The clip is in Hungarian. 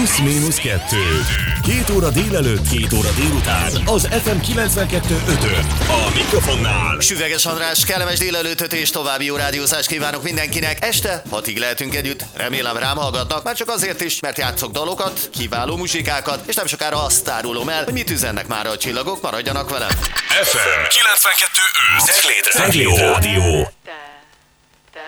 Plusz-2. 2 óra délelőtt, 2 óra délután. Az FM 92.5-ön. A mikrofonnál Süveges András, kellemes délelőttöt és további jó rádiózást kívánok mindenkinek. Este 6-ig lehetünk együtt. Remélem rám hallgatnak, már csak azért is, mert játszok dalokat, kiváló muzsikákat, és nem sokára azt árulom el, hogy mit üzennek már a csillagok, maradjanak velem. FM 92.5 Cegléd Rádió.